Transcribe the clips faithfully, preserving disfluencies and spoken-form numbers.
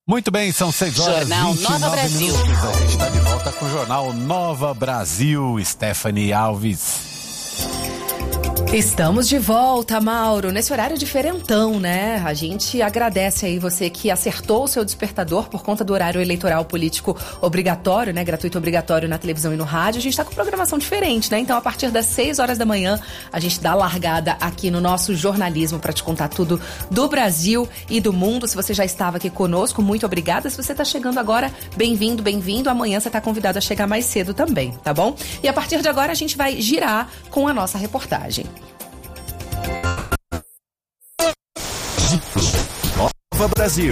Muito bem, são seis horas Jornal e vinte e nove Nova Brasil. minutos. A gente está de volta com o Jornal Nova Brasil. Stephanie Alves. Estamos de volta, Mauro, nesse horário diferentão, né? A gente agradece aí você que acertou o seu despertador por conta do horário eleitoral político obrigatório, né? Gratuito obrigatório na televisão e no rádio. A gente tá com programação diferente, né? Então, a partir das seis horas da manhã, a gente dá largada aqui no nosso jornalismo para te contar tudo do Brasil e do mundo. Se você já estava aqui conosco, muito obrigada. Se você tá chegando agora, bem-vindo, bem-vindo. Amanhã você tá convidado a chegar mais cedo também, tá bom? E a partir de agora, a gente vai girar com a nossa reportagem. Nova Brasil.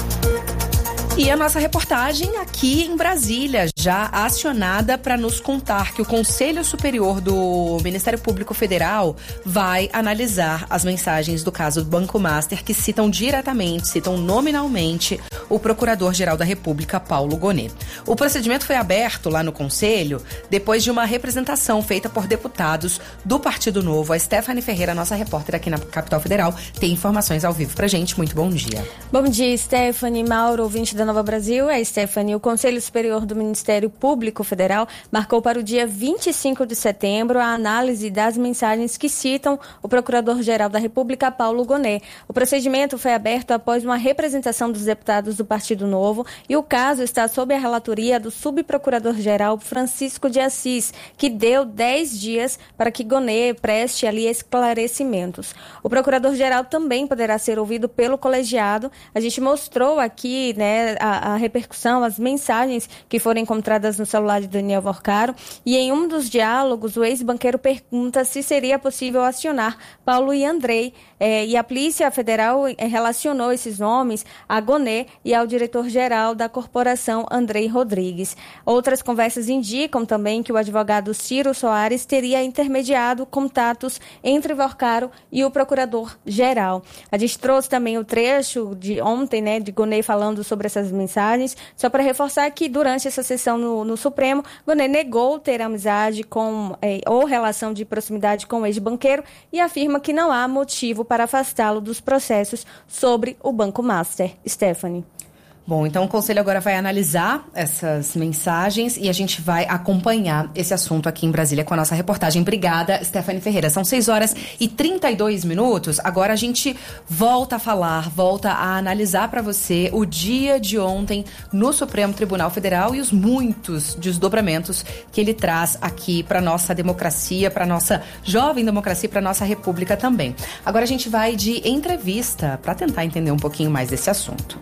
E a nossa reportagem aqui em Brasília, já acionada para nos contar que o Conselho Superior do Ministério Público Federal vai analisar as mensagens do caso do Banco Master que citam diretamente, citam nominalmente o Procurador-Geral da República, Paulo Gonet. O procedimento foi aberto lá no Conselho depois de uma representação feita por deputados do Partido Novo. A Stephanie Ferreira, nossa repórter aqui na Capital Federal, tem informações ao vivo pra gente. Muito bom dia. Bom dia, Stephanie, Mauro, ouvinte da Nova Brasil. É, Stephanie, o Conselho Superior do Ministério Público Federal marcou para o dia vinte e cinco de setembro a análise das mensagens que citam o Procurador-Geral da República, Paulo Gonet. O procedimento foi aberto após uma representação dos deputados do Partido Novo e o caso está sob a relatoria do subprocurador-geral Francisco de Assis, que deu dez dias para que Gonet preste ali esclarecimentos. O procurador-geral também poderá ser ouvido pelo colegiado. A gente mostrou aqui, né, a, a repercussão, as mensagens que foram encontradas no celular de Daniel Vorcaro, e em um dos diálogos o ex-banqueiro pergunta se seria possível acionar Paulo e Andrei, eh, e a Polícia Federal relacionou esses nomes a Gonet e ao diretor-geral da corporação, Andrei Rodrigues. Outras conversas indicam também que o advogado Ciro Soares teria intermediado contatos entre Vorcaro e o procurador-geral. A gente trouxe também o trecho de ontem, né, de Gonet falando sobre essas mensagens, só para reforçar que durante essa sessão no, no Supremo, Gonet negou ter amizade com eh, ou relação de proximidade com o ex-banqueiro e afirma que não há motivo para afastá-lo dos processos sobre o Banco Master. Stephanie. Bom, então o Conselho agora vai analisar essas mensagens e a gente vai acompanhar esse assunto aqui em Brasília com a nossa reportagem. Obrigada, Stephanie Ferreira. São seis horas e trinta e dois minutos. Agora a gente volta a falar, volta a analisar para você o dia de ontem no Supremo Tribunal Federal e os muitos desdobramentos que ele traz aqui para nossa democracia, para nossa jovem democracia, para nossa república também. Agora a gente vai de entrevista para tentar entender um pouquinho mais desse assunto.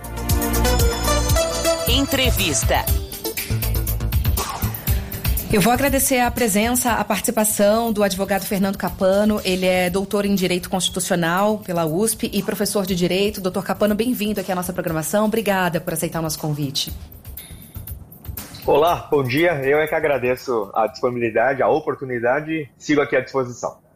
Entrevista. Eu vou agradecer a presença, a participação do advogado Fernando Capano. Ele é doutor em Direito Constitucional pela U S P e professor de Direito. Doutor Capano, bem-vindo aqui à nossa programação. Obrigada por aceitar o nosso convite. Olá, bom dia. Eu é que agradeço a disponibilidade, a oportunidade e sigo aqui à disposição.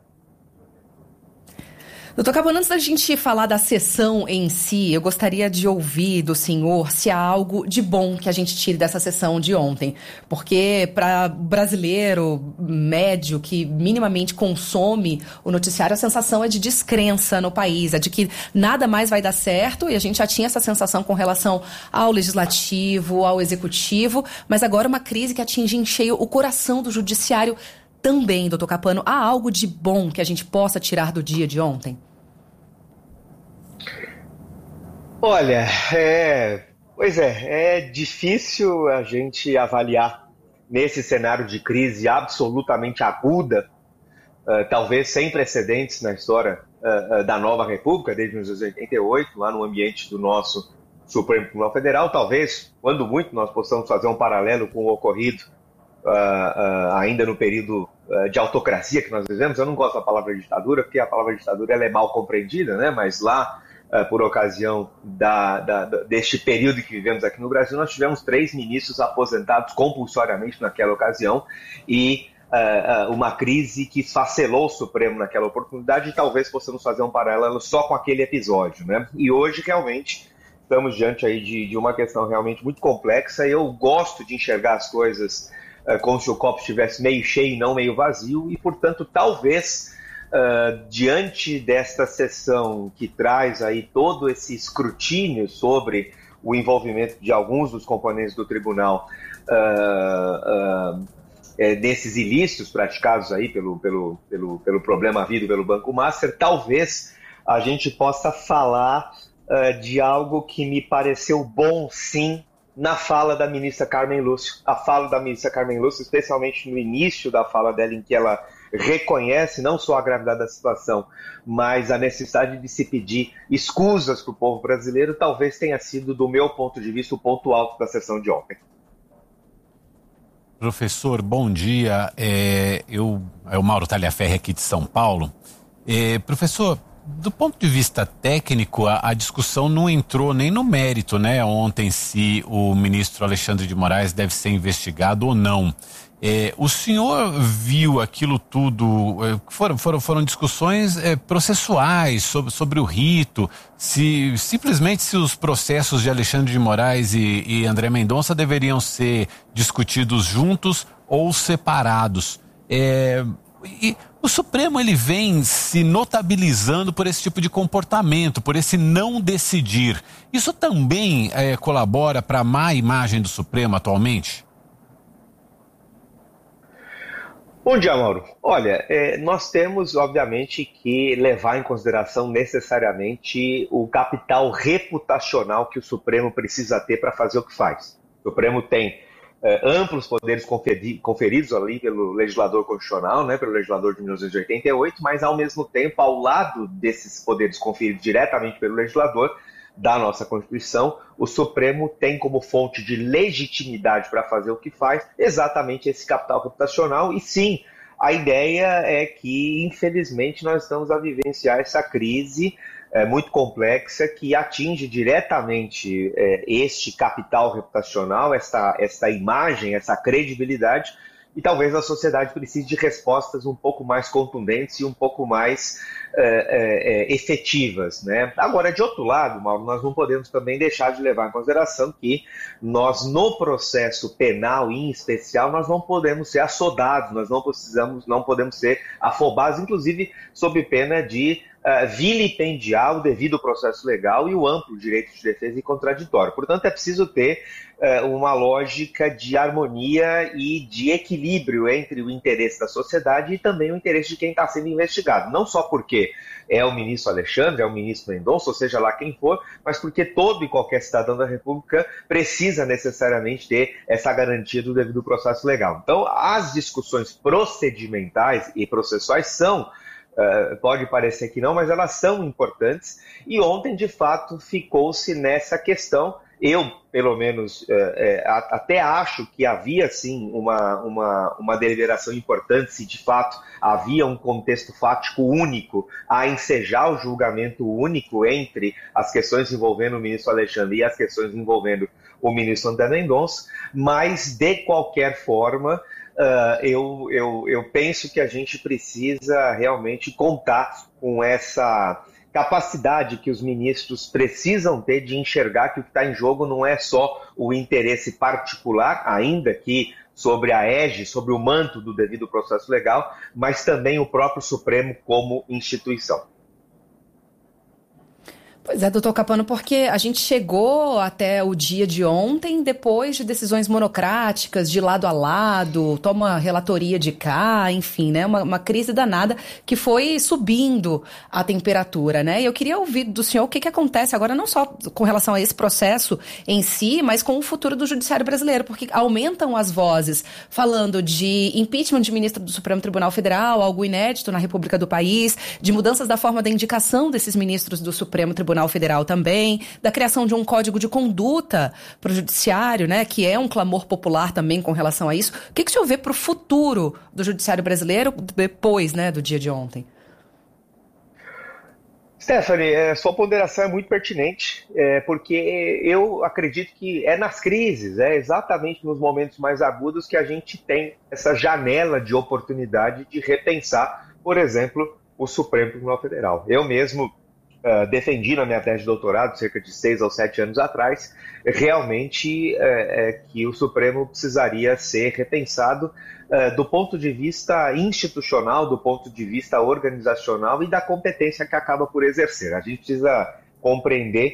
Doutor Capano, antes da gente falar da sessão em si, eu gostaria de ouvir do senhor se há algo de bom que a gente tire dessa sessão de ontem. Porque para o brasileiro médio que minimamente consome o noticiário, a sensação é de descrença no país, é de que nada mais vai dar certo, e a gente já tinha essa sensação com relação ao legislativo, ao executivo, mas agora uma crise que atinge em cheio o coração do judiciário também, doutor Capano. Há algo de bom que a gente possa tirar do dia de ontem? Olha, é, pois é, é difícil a gente avaliar nesse cenário de crise absolutamente aguda, uh, talvez sem precedentes na história uh, uh, da nova República, desde mil novecentos e oitenta e oito, lá no ambiente do nosso Supremo Tribunal Federal. Talvez, quando muito, nós possamos fazer um paralelo com o ocorrido Uh, uh, ainda no período uh, de autocracia que nós vivemos. Eu não gosto da palavra ditadura, porque a palavra ditadura ela é mal compreendida, né? Mas lá, uh, por ocasião da, da, deste período que vivemos aqui no Brasil, nós tivemos três ministros aposentados compulsoriamente naquela ocasião e uh, uh, uma crise que esfacelou o Supremo naquela oportunidade, e talvez possamos fazer um paralelo só com aquele episódio, né? E hoje, realmente, estamos diante aí de, de uma questão realmente muito complexa, e eu gosto de enxergar as coisas como se o copo estivesse meio cheio e não meio vazio, e, portanto, talvez, uh, diante desta sessão que traz aí todo esse escrutínio sobre o envolvimento de alguns dos componentes do tribunal uh, uh, é, desses ilícitos praticados aí pelo, pelo, pelo, pelo problema havido pelo Banco Master, talvez a gente possa falar uh, de algo que me pareceu bom, sim, na fala da ministra Carmen Lúcia. A fala da ministra Carmen Lúcia, especialmente no início da fala dela, em que ela reconhece não só a gravidade da situação, mas a necessidade de se pedir escusas para o povo brasileiro, talvez tenha sido, do meu ponto de vista, o ponto alto da sessão de ontem. Professor, bom dia. É, eu, é o Mauro Talhaferri aqui de São Paulo. É, professor, do ponto de vista técnico, a, a discussão não entrou nem no mérito, né? Ontem, se o ministro Alexandre de Moraes deve ser investigado ou não. É, o senhor viu aquilo tudo, é, foram, foram, foram discussões é, processuais sobre, sobre o rito, se simplesmente se os processos de Alexandre de Moraes e, e André Mendonça deveriam ser discutidos juntos ou separados. É, e o Supremo, ele vem se notabilizando por esse tipo de comportamento, por esse não decidir. Isso também é, colabora para a má imagem do Supremo atualmente? Bom dia, Mauro. Olha, é, nós temos, obviamente, que levar em consideração necessariamente o capital reputacional que o Supremo precisa ter para fazer o que faz. O Supremo tem é, amplos poderes conferi- conferidos ali pelo legislador constitucional, né, pelo legislador de mil novecentos e oitenta e oito, mas, ao mesmo tempo, ao lado desses poderes conferidos diretamente pelo legislador da nossa Constituição, o Supremo tem como fonte de legitimidade para fazer o que faz exatamente esse capital reputacional. E sim, a ideia é que, infelizmente, nós estamos a vivenciar essa crise é, muito complexa que atinge diretamente é, este capital reputacional, essa, essa imagem, essa credibilidade. E talvez a sociedade precise de respostas um pouco mais contundentes e um pouco mais é, é, efetivas, né? Agora, de outro lado, Mauro, nós não podemos também deixar de levar em consideração que nós, no processo penal em especial, nós não podemos ser assodados, nós não, precisamos, não podemos ser afobados, inclusive sob pena de uh, vilipendiar o devido processo legal e o amplo direito de defesa e contraditório. Portanto, é preciso ter uma lógica de harmonia e de equilíbrio entre o interesse da sociedade e também o interesse de quem está sendo investigado. Não só porque é o ministro Alexandre, é o ministro Mendonça, ou seja lá quem for, mas porque todo e qualquer cidadão da República precisa necessariamente ter essa garantia do devido processo legal. Então, as discussões procedimentais e processuais são, uh, pode parecer que não, mas elas são importantes, e ontem, de fato, ficou-se nessa questão. Eu, pelo menos, é, é, até acho que havia, sim, uma, uma, uma deliberação importante, se de fato havia um contexto fático único a ensejar o julgamento único entre as questões envolvendo o ministro Alexandre e as questões envolvendo o ministro André Mendonça, mas, de qualquer forma, uh, eu, eu, eu penso que a gente precisa realmente contar com essa capacidade que os ministros precisam ter de enxergar que o que está em jogo não é só o interesse particular, ainda que sobre a égide, sobre o manto do devido processo legal, mas também o próprio Supremo como instituição. Pois é, doutor Capano, porque a gente chegou até o dia de ontem depois de decisões monocráticas, de lado a lado, toma relatoria de cá, enfim, né? Uma, uma crise danada que foi subindo a temperatura, né? E eu queria ouvir do senhor o que, que acontece agora, não só com relação a esse processo em si, mas com o futuro do judiciário brasileiro, porque aumentam as vozes falando de impeachment de ministro do Supremo Tribunal Federal, algo inédito na República do país, de mudanças da forma da indicação desses ministros do Supremo Tribunal Federal também, da criação de um código de conduta para o judiciário, né, que é um clamor popular também com relação a isso. O que, que o senhor vê para o futuro do judiciário brasileiro depois, né, do dia de ontem? Stephanie, é, sua ponderação é muito pertinente, é, porque eu acredito que é nas crises, é exatamente nos momentos mais agudos que a gente tem essa janela de oportunidade de repensar, por exemplo, o Supremo Tribunal Federal. Eu mesmo Uh, defendi na minha tese de doutorado, cerca de seis ou sete anos atrás, realmente é, é, que o Supremo precisaria ser repensado uh, do ponto de vista institucional, do ponto de vista organizacional e da competência que acaba por exercer. A gente precisa compreender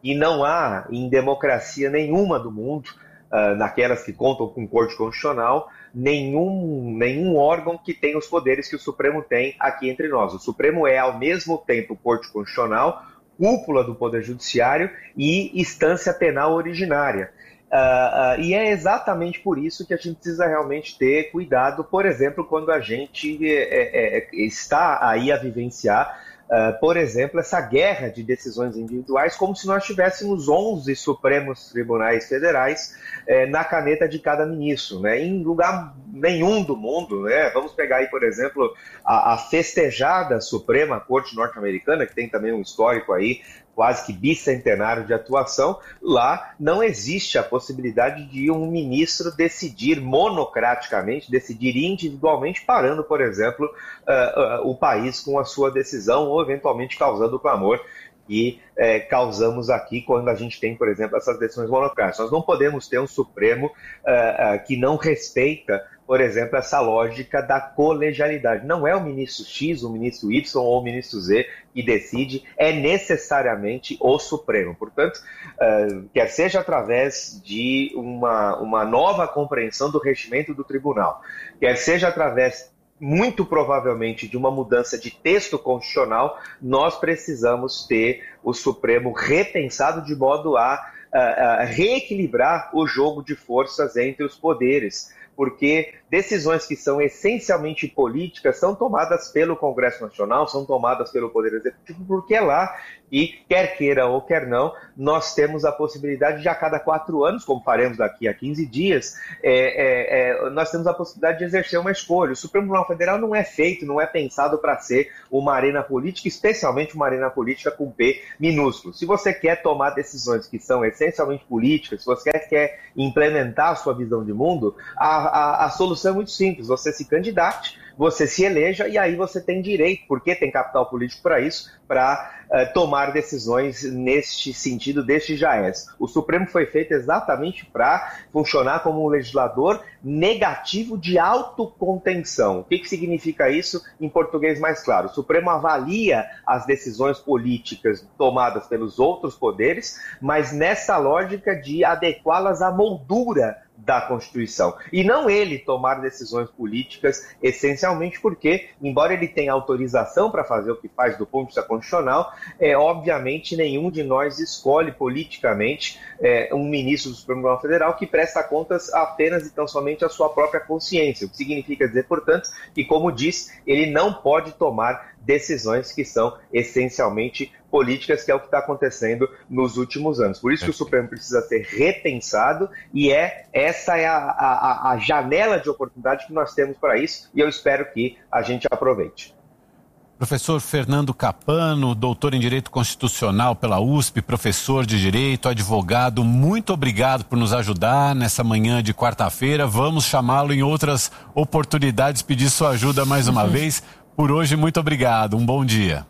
E não há, em democracia nenhuma do mundo, uh, naquelas que contam com corte constitucional, nenhum, nenhum órgão que tenha os poderes que o Supremo tem aqui entre nós. O Supremo é, ao mesmo tempo, corte constitucional, cúpula do Poder Judiciário e instância penal originária. Uh, uh, e é exatamente por isso que a gente precisa realmente ter cuidado, por exemplo, quando a gente é, é, está aí a vivenciar, uh, por exemplo, essa guerra de decisões individuais, como se nós tivéssemos onze Supremos Tribunais Federais é, na caneta de cada ministro, né? Em lugar nenhum do mundo, né? Vamos pegar aí, por exemplo, a, a festejada Suprema Corte Norte-Americana, que tem também um histórico aí, quase que bicentenário de atuação. Lá não existe a possibilidade de um ministro decidir monocraticamente, decidir individualmente, parando, por exemplo, uh, uh, o país com a sua decisão ou eventualmente causando clamor que é, causamos aqui quando a gente tem, por exemplo, essas decisões monocráticas. Nós não podemos ter um Supremo uh, uh, que não respeita, por exemplo, essa lógica da colegialidade. Não é o ministro X, o ministro Y ou o ministro Z que decide, é necessariamente o Supremo. Portanto, uh, quer seja através de uma, uma nova compreensão do regimento do tribunal, quer seja através muito provavelmente de uma mudança de texto constitucional, nós precisamos ter o Supremo repensado de modo a, a, a reequilibrar o jogo de forças entre os poderes, porque decisões que são essencialmente políticas são tomadas pelo Congresso Nacional, são tomadas pelo Poder Executivo, porque é lá, e quer queira ou quer não, nós temos a possibilidade de a cada quatro anos, como faremos daqui a quinze dias, é, é, é, nós temos a possibilidade de exercer uma escolha. O Supremo Tribunal Federal não é feito, não é pensado para ser uma arena política, especialmente uma arena política com P minúsculo. Se você quer tomar decisões que são essencialmente políticas, se você quer, quer implementar a sua visão de mundo, a, a, a solução é muito simples: você se candidate, você se eleja e aí você tem direito, porque tem capital político para isso, para uh, tomar decisões neste sentido, deste já é. O Supremo foi feito exatamente para funcionar como um legislador negativo de autocontenção. O que, que significa isso em português mais claro? O Supremo avalia as decisões políticas tomadas pelos outros poderes, mas nessa lógica de adequá-las à moldura da Constituição. E não ele tomar decisões políticas, essencialmente porque, embora ele tenha autorização para fazer o que faz do ponto de vista constitucional, é, obviamente nenhum de nós escolhe politicamente é, um ministro do Supremo Tribunal Federal que presta contas apenas e tão somente à sua própria consciência. O que significa dizer, portanto, que, como diz, ele não pode tomar decisões que são essencialmente políticas, que é o que está acontecendo nos últimos anos. Por isso que o Supremo precisa ser repensado, e é, essa é a, a, a janela de oportunidade que nós temos para isso, e eu espero que a gente aproveite. Professor Fernando Capano, doutor em Direito Constitucional pela U S P, professor de Direito, advogado, muito obrigado por nos ajudar nessa manhã de quarta-feira. Vamos chamá-lo em outras oportunidades, pedir sua ajuda mais uma vez. Por hoje, muito obrigado. Um bom dia.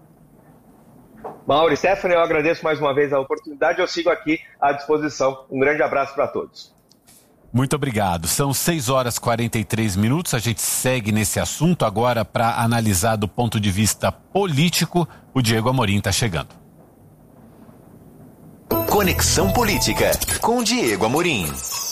Mauro e Stephanie, eu agradeço mais uma vez a oportunidade. Eu sigo aqui à disposição. Um grande abraço para todos. Muito obrigado. São seis horas e quarenta e três minutos. A gente segue nesse assunto agora para analisar do ponto de vista político. O Diego Amorim está chegando. Conexão Política com Diego Amorim.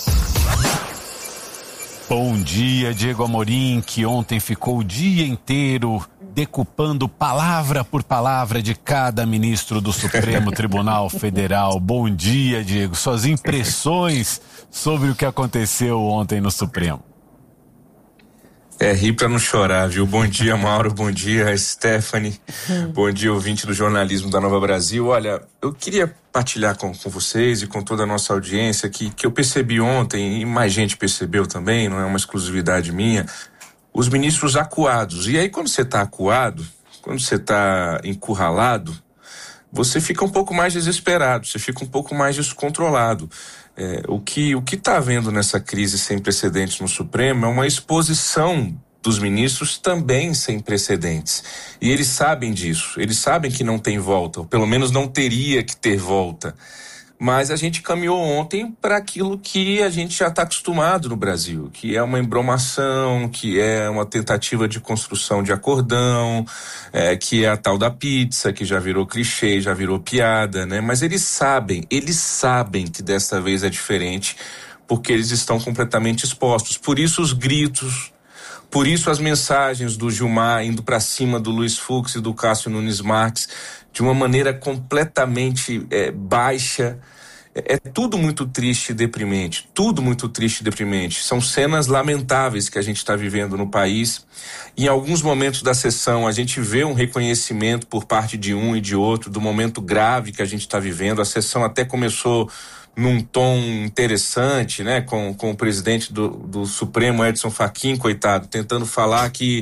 Bom dia, Diego Amorim, que ontem ficou o dia inteiro decupando palavra por palavra de cada ministro do Supremo Tribunal Federal. Bom dia, Diego. Suas impressões sobre o que aconteceu ontem no Supremo. É, rir pra não chorar, viu? Bom dia, Mauro, bom dia, Stephanie, bom dia, ouvinte do jornalismo da Nova Brasil. Olha, eu queria partilhar com, com vocês e com toda a nossa audiência que, que eu percebi ontem, e mais gente percebeu também, não é uma exclusividade minha, os ministros acuados. E aí, quando você tá acuado, quando você tá encurralado, você fica um pouco mais desesperado, você fica um pouco mais descontrolado. É, o que o que está havendo nessa crise sem precedentes no Supremo é uma exposição dos ministros também sem precedentes. E eles sabem disso, eles sabem que não tem volta, ou pelo menos não teria que ter volta. mas a gente caminhou ontem para aquilo que a gente já está acostumado no Brasil, que é uma embromação, que é uma tentativa de construção de acordão, é, que é a tal da pizza, que já virou clichê, já virou piada, né? Mas eles sabem, eles sabem que dessa vez é diferente, porque eles estão completamente expostos. Por isso os gritos, por isso as mensagens do Gilmar indo para cima do Luiz Fux e do Cássio Nunes Marques, de uma maneira completamente é, baixa. É, é tudo muito triste e deprimente, tudo muito triste e deprimente. São cenas lamentáveis que a gente está vivendo no país. Em alguns momentos da sessão a gente vê um reconhecimento por parte de um e de outro do momento grave que a gente está vivendo. A sessão até começou num tom interessante, né, com, com o presidente do, do Supremo, Edson Fachin, coitado, tentando falar que,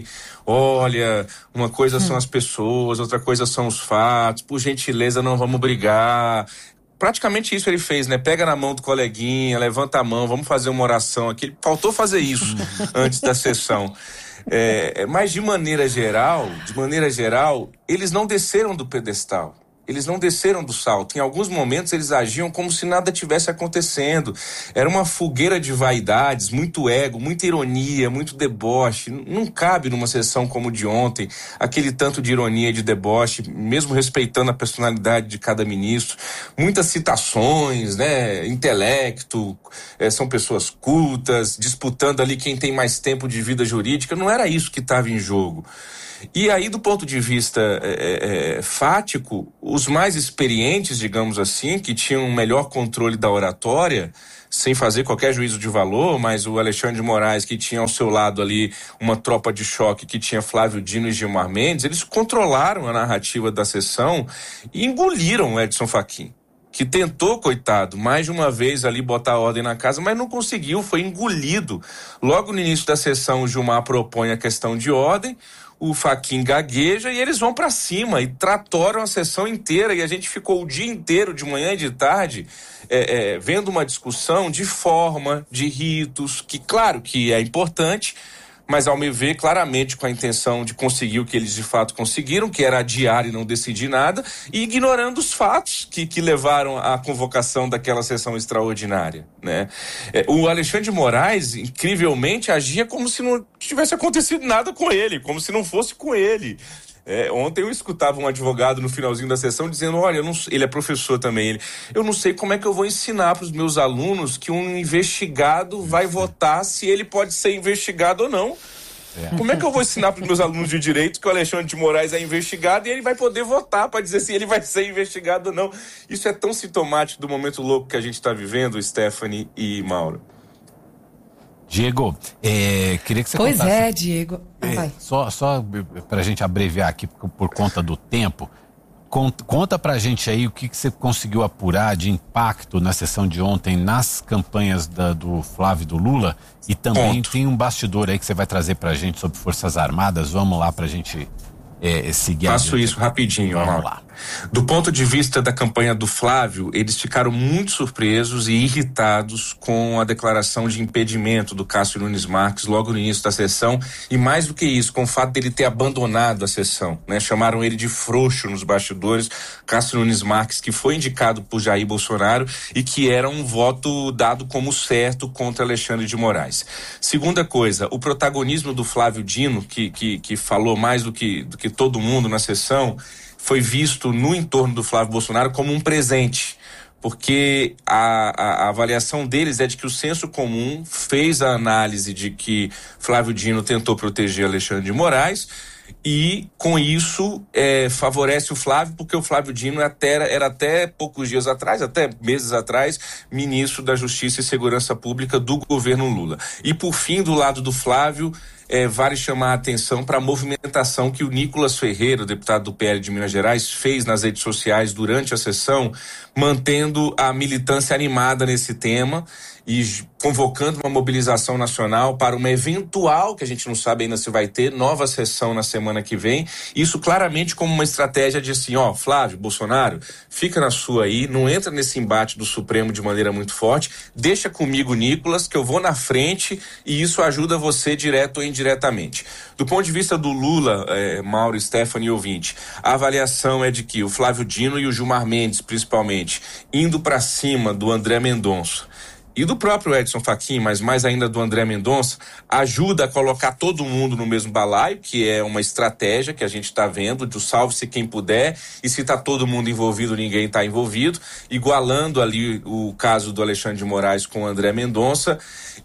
olha, uma coisa hum. são as pessoas, outra coisa são os fatos, por gentileza não vamos brigar. Praticamente isso ele fez, né? Pega na mão do coleguinha, levanta a mão, vamos fazer uma oração aqui. Faltou fazer isso antes da sessão. É, mas de maneira geral, de maneira geral, eles não desceram do pedestal. Eles não desceram do salto. Em alguns momentos eles agiam como se nada tivesse acontecendo. Era uma fogueira de vaidades, muito ego, muita ironia, muito deboche. Não cabe numa sessão como de ontem aquele tanto de ironia e de deboche, mesmo respeitando a personalidade de cada ministro. Muitas citações, né? Intelecto, é, são pessoas cultas, disputando ali quem tem mais tempo de vida jurídica. Não era isso que estava em jogo. E aí, do ponto de vista é, é, fático, os mais experientes, digamos assim, que tinham um melhor controle da oratória, sem fazer qualquer juízo de valor, mas o Alexandre de Moraes, que tinha ao seu lado ali uma tropa de choque que tinha Flávio Dino e Gilmar Mendes, eles controlaram a narrativa da sessão e engoliram o Edson Fachin, que tentou, coitado, mais de uma vez ali botar a ordem na casa, mas não conseguiu, foi engolido. Logo no início da sessão, o Gilmar propõe a questão de ordem, o Fachin gagueja e eles vão para cima e tratoram a sessão inteira, e a gente ficou o dia inteiro, de manhã e de tarde, é, é, vendo uma discussão de forma, de ritos, que claro que é importante, mas ao me ver claramente com a intenção de conseguir o que eles de fato conseguiram, que era adiar e não decidir nada, e ignorando os fatos que, que levaram à convocação daquela sessão extraordinária, né? É, o Alexandre de Moraes, incrivelmente, agia como se não tivesse acontecido nada com ele, como se não fosse com ele. É, ontem eu escutava um advogado no finalzinho da sessão dizendo, olha, eu não, ele é professor também, ele, eu não sei como é que eu vou ensinar para os meus alunos que um investigado vai votar se ele pode ser investigado ou não. É. Como é que eu vou ensinar para os meus alunos de direito que o Alexandre de Moraes é investigado e ele vai poder votar para dizer se ele vai ser investigado ou não? Isso é tão sintomático do momento louco que a gente está vivendo, Stephanie e Mauro. Diego, é, queria que você pois contasse... Pois é, Diego. Ah, é, vai. Só, só pra gente abreviar aqui por, por conta do tempo, conta, conta pra gente aí o que, que você conseguiu apurar de impacto na sessão de ontem nas campanhas da, do Flávio e do Lula, e também Ponto. Tem um bastidor aí que você vai trazer pra gente sobre Forças Armadas. Vamos lá pra gente é, seguir. Faço isso rapidinho. Vamos lá. Do ponto de vista da campanha do Flávio, eles ficaram muito surpresos e irritados com a declaração de impedimento do Cássio Nunes Marques logo no início da sessão, e mais do que isso, com o fato dele ter abandonado a sessão, né? Chamaram ele de frouxo nos bastidores, Cássio Nunes Marques, que foi indicado por Jair Bolsonaro e que era um voto dado como certo contra Alexandre de Moraes. Segunda coisa, o protagonismo do Flávio Dino, que, que, que falou mais do que, do que todo mundo na sessão, foi visto no entorno do Flávio Bolsonaro como um presente, porque a, a, a avaliação deles é de que o senso comum fez a análise de que Flávio Dino tentou proteger Alexandre de Moraes e, com isso, é, favorece o Flávio, porque o Flávio Dino até, era até poucos dias atrás, até meses atrás, ministro da Justiça e Segurança Pública do governo Lula. E, por fim, do lado do Flávio, É, vale chamar a atenção para a movimentação que o Nicolas Ferreira, deputado do P L de Minas Gerais, fez nas redes sociais durante a sessão, mantendo a militância animada nesse tema e convocando uma mobilização nacional para uma eventual, que a gente não sabe ainda se vai ter, nova sessão na semana que vem. Isso claramente como uma estratégia de assim, ó, Flávio, Bolsonaro, fica na sua aí, não entra nesse embate do Supremo de maneira muito forte, deixa comigo, Nicolas, que eu vou na frente e isso ajuda você direto ou indiretamente indiretamente. Do ponto de vista do Lula, é, Mauro, Stephanie e ouvinte, a avaliação é de que o Flávio Dino e o Gilmar Mendes, principalmente, indo para cima do André Mendonça e do próprio Edson Fachin, mas mais ainda do André Mendonça, ajuda a colocar todo mundo no mesmo balaio, que é uma estratégia que a gente está vendo, do salve-se quem puder, e se está todo mundo envolvido, ninguém está envolvido, igualando ali o caso do Alexandre de Moraes com o André Mendonça,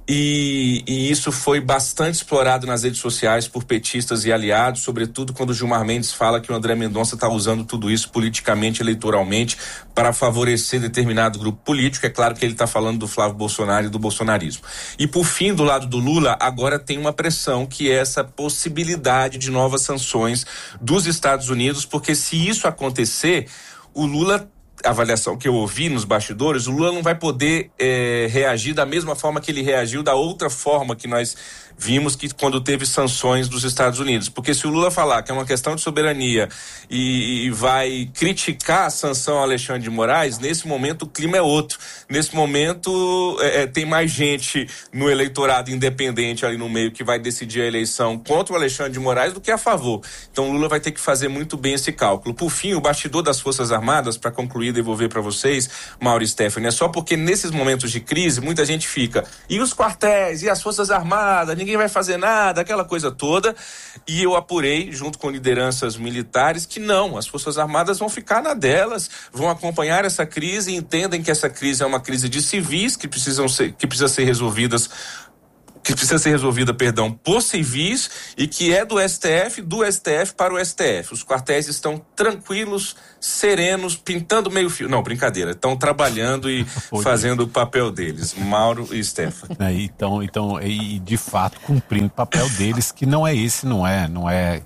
e, e isso foi bastante explorado nas redes sociais por petistas e aliados, sobretudo quando o Gilmar Mendes fala que o André Mendonça está usando tudo isso politicamente, eleitoralmente, para favorecer determinado grupo político. É claro que ele está falando do Flávio Bolsonaro e do bolsonarismo. E por fim, do lado do Lula, agora tem uma pressão, que é essa possibilidade de novas sanções dos Estados Unidos, porque se isso acontecer, o Lula, a avaliação que eu ouvi nos bastidores, o Lula não vai poder é, reagir da mesma forma que ele reagiu, da outra forma que nós vimos que quando teve sanções dos Estados Unidos. Porque se o Lula falar que é uma questão de soberania e, e vai criticar a sanção ao Alexandre de Moraes, nesse momento o clima é outro. Nesse momento é, tem mais gente no eleitorado independente ali no meio que vai decidir a eleição contra o Alexandre de Moraes do que a favor. Então o Lula vai ter que fazer muito bem esse cálculo. Por fim, o bastidor das Forças Armadas, para concluir e devolver para vocês, Mauro e Stephanie, é só porque nesses momentos de crise muita gente fica, e os quartéis, e as Forças Armadas, ninguém vai fazer nada, aquela coisa toda, e eu apurei, junto com lideranças militares, que não, as Forças Armadas vão ficar na delas, vão acompanhar essa crise e entendem que essa crise é uma crise de civis que precisam ser, que precisa ser resolvidas que precisa ser resolvida, perdão, por civis, e que é do S T F, do S T F para o S T F. Os quartéis estão tranquilos, serenos, pintando meio fio. Não, brincadeira, estão trabalhando e fazendo o papel deles. Mauro e Stefan. É, então, então, e de fato cumprindo o papel deles, que não é esse, não é, não é,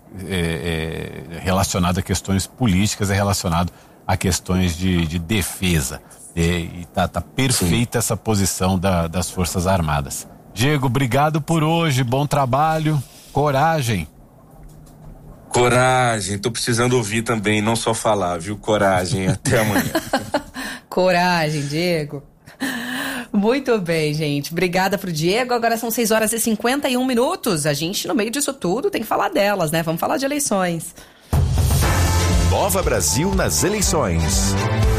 é, é relacionado a questões políticas, é relacionado a questões de, de defesa. E, e tá, tá perfeita Sim. essa posição da, das Forças Armadas. Diego, obrigado por hoje, bom trabalho, coragem. Coragem, tô precisando ouvir também, não só falar, viu? Coragem, até amanhã. Coragem, Diego. Muito bem, gente, obrigada pro Diego. Agora são seis horas e cinquenta e um minutos, a gente no meio disso tudo tem que falar delas, né? Vamos falar de eleições. Nova Brasil nas eleições.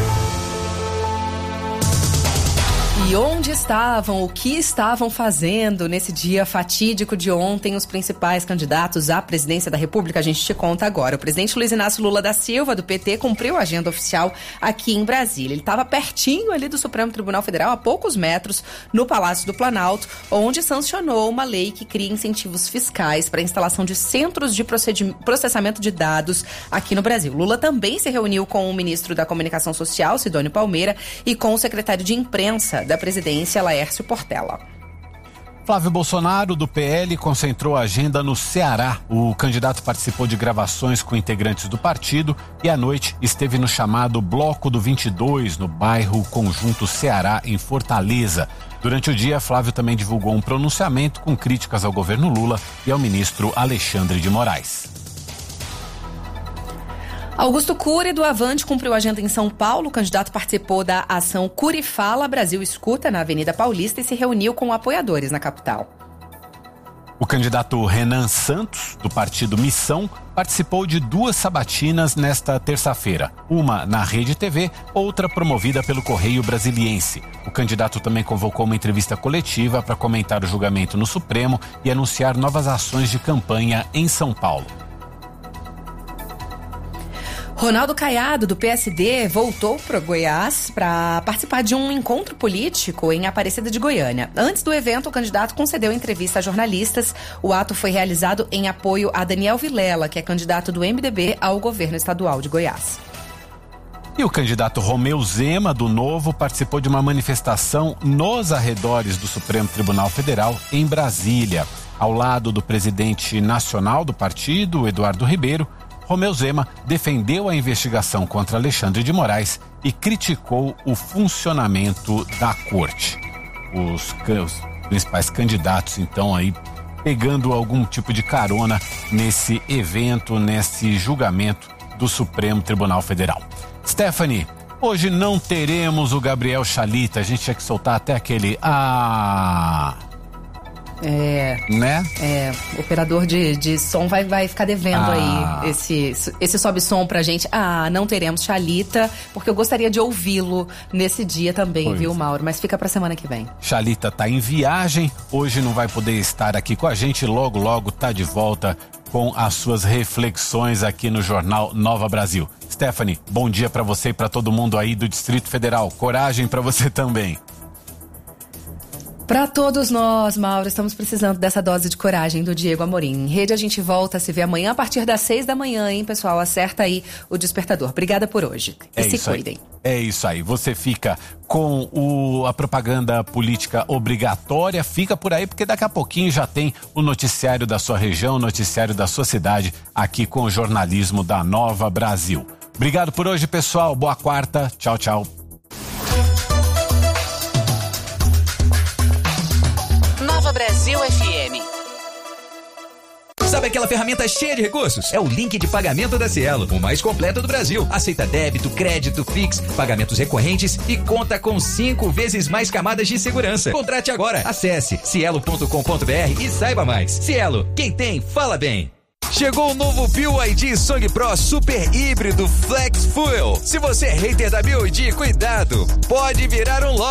E onde estavam, o que estavam fazendo nesse dia fatídico de ontem os principais candidatos à presidência da República? A gente te conta agora. O presidente Luiz Inácio Lula da Silva, do P T, cumpriu a agenda oficial aqui em Brasília. Ele estava pertinho ali do Supremo Tribunal Federal, a poucos metros, no Palácio do Planalto, onde sancionou uma lei que cria incentivos fiscais para a instalação de centros de processamento de dados aqui no Brasil. Lula também se reuniu com o ministro da Comunicação Social, Sidônio Palmeira, e com o secretário de Imprensa da presidência, Laércio Portela. Flávio Bolsonaro, do P L, concentrou a agenda no Ceará. O candidato participou de gravações com integrantes do partido e à noite esteve no chamado Bloco do vinte e dois, no bairro Conjunto Ceará, em Fortaleza. Durante o dia, Flávio também divulgou um pronunciamento com críticas ao governo Lula e ao ministro Alexandre de Moraes. Augusto Cury, do Avante, cumpriu a agenda em São Paulo. O candidato participou da ação Cury Fala Brasil Escuta na Avenida Paulista e se reuniu com apoiadores na capital. O candidato Renan Santos, do partido Missão, participou de duas sabatinas nesta terça-feira. Uma na Rede T V, outra promovida pelo Correio Brasiliense. O candidato também convocou uma entrevista coletiva para comentar o julgamento no Supremo e anunciar novas ações de campanha em São Paulo. Ronaldo Caiado, do P S D, voltou para Goiás para participar de um encontro político em Aparecida de Goiânia. Antes do evento, o candidato concedeu entrevista a jornalistas. O ato foi realizado em apoio a Daniel Vilela, que é candidato do M D B ao governo estadual de Goiás. E o candidato Romeu Zema, do Novo, participou de uma manifestação nos arredores do Supremo Tribunal Federal, em Brasília. Ao lado do presidente nacional do partido, Eduardo Ribeiro, Romeu Zema defendeu a investigação contra Alexandre de Moraes e criticou o funcionamento da corte. Os, os principais candidatos, então, aí pegando algum tipo de carona nesse evento, nesse julgamento do Supremo Tribunal Federal. Stephanie, hoje não teremos o Gabriel Chalita, a gente tinha que soltar até aquele ah... É. Né? É, o operador de, de som vai, vai ficar devendo Ah. aí esse, esse sobe-som pra gente. Ah, não teremos Xalita, porque eu gostaria de ouvi-lo nesse dia também, Pois viu, é. Mauro? Mas fica pra semana que vem. Xalita tá em viagem, hoje não vai poder estar aqui com a gente, logo, logo tá de volta com as suas reflexões aqui no Jornal Nova Brasil. Stephanie, bom dia pra você e pra todo mundo aí do Distrito Federal. Coragem pra você também. Pra todos nós, Mauro, estamos precisando dessa dose de coragem do Diego Amorim. Em rede, a gente volta a se ver amanhã a partir das seis da manhã, hein, pessoal? Acerta aí o despertador. Obrigada por hoje. E É se isso aí. cuidem. É isso aí. Você fica com o, a propaganda política obrigatória, fica por aí, porque daqui a pouquinho já tem o noticiário da sua região, o noticiário da sua cidade, aqui com o jornalismo da Nova Brasil. Obrigado por hoje, pessoal. Boa quarta. Tchau, tchau. Nova Brasil F M. Sabe aquela ferramenta cheia de recursos? É o link de pagamento da Cielo, o mais completo do Brasil. Aceita débito, crédito, Pix, pagamentos recorrentes e conta com cinco vezes mais camadas de segurança. Contrate agora. Acesse cielo ponto com ponto br e saiba mais. Cielo, quem tem, fala bem. Chegou o novo B Y D Song Pro Super Híbrido Flex Fuel. Se você é hater da B Y D, cuidado, pode virar um